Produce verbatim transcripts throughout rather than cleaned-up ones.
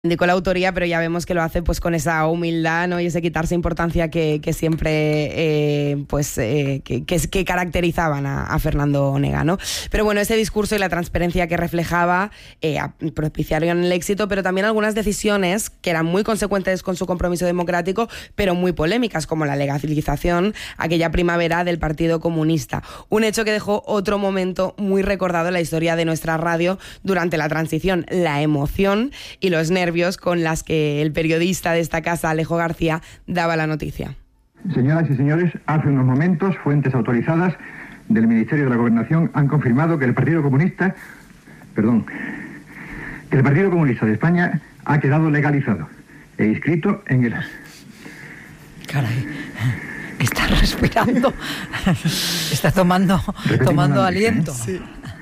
indicó la autoría, pero ya vemos que lo hace pues con esa humildad, ¿no? Y ese quitarse importancia que, que siempre eh, pues eh, que, que, que caracterizaban a, a Fernando Onega, ¿no? Pero bueno, ese discurso y la transparencia que reflejaba eh, propiciaron el éxito, pero también algunas decisiones que eran muy consecuentes con su compromiso democrático, pero muy polémicas, como la legalización aquella primavera del Partido Comunista. Un hecho que dejó otro momento muy recordado en la historia de nuestra radio durante la transición, la emoción y los nervios con las que el periodista de esta casa, Alejo García, daba la noticia. Señoras y señores, hace unos momentos, fuentes autorizadas del Ministerio de la Gobernación han confirmado que el Partido Comunista, perdón, que el Partido Comunista de España ha quedado legalizado e inscrito en el... Caray, está respirando, está tomando, tomando aliento. Sí.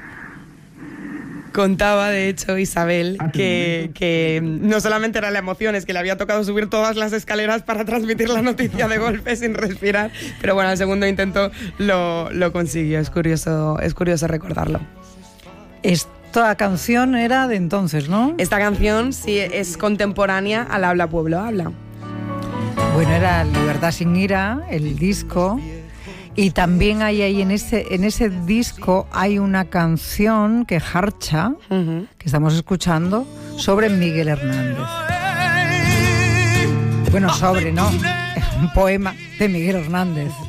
Contaba, de hecho, Isabel, que, que no solamente era la emoción, es que le había tocado subir todas las escaleras para transmitir la noticia de golpe sin respirar, pero bueno, al segundo intento lo, lo consiguió. Es curioso, es curioso recordarlo. Esta canción era de entonces, ¿no? Esta canción sí es contemporánea al Habla Pueblo Habla. Bueno, era Libertad sin ira, el disco. Y también hay ahí en ese, en ese disco hay una canción que jarcha, uh-huh. que estamos escuchando, sobre Miguel Hernández. Bueno, sobre, ¿no? Es un poema de Miguel Hernández.